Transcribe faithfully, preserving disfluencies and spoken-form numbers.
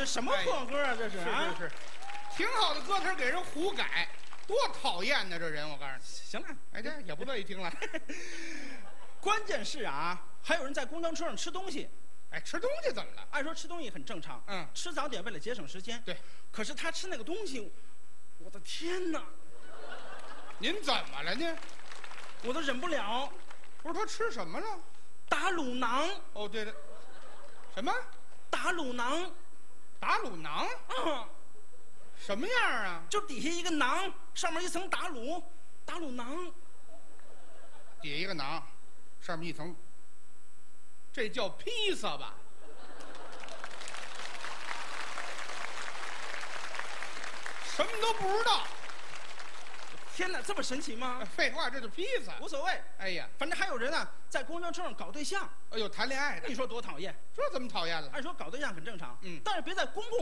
什么破歌啊？这是啊， 是是是，挺好的歌词给人胡改，多讨厌呢！这人，我告诉你。 行了， 哎，这也不乐意听了。 关键是啊，还有人在公交车上吃东西。 哎，吃东西怎么了？ 按说吃东西很正常， 嗯， 吃早点为了节省时间。 对， 可是他吃那个东西，我的天哪！ 您怎么了呢？ 我都忍不了。 不是他吃什么了？ 打卤囊。 哦，对了，什么？ 打卤囊。 打卤囊？ 嗯， 什么样啊？ 就底下一个囊，上面一层打卤，打卤囊。 底下一个囊，上面一层。这叫披萨吧？什么都不知道。 天哪，这么神奇吗？ 废话，这是披萨。 无所谓。 哎呀， 反正还有人呢，在公交车上搞对象。 哎呦，谈恋爱的， 你说多讨厌？ 这怎么讨厌了？ 按说搞对象很正常， 嗯， 但是别在公共